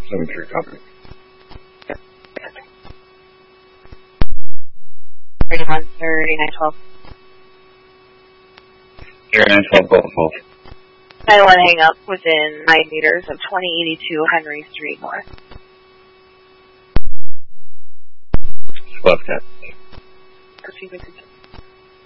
7-3 copy. 3912. 3912, Golf Wolf. I want to hang up within 9 meters of 2082 Henry Street North. Left cat. Proceed with the